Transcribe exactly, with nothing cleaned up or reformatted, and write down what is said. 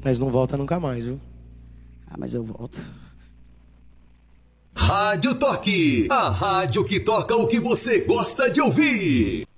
Nós não volta nunca mais, viu? Ah, mas eu volto. Rádio Toque, a rádio que toca o que você gosta de ouvir.